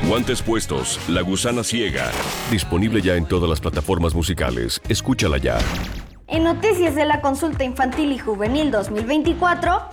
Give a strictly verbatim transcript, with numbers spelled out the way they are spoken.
Guantes puestos, La gusana ciega. Disponible ya en todas las plataformas musicales. Escúchala ya. En noticias de la consulta infantil y juvenil dos mil veinticuatro,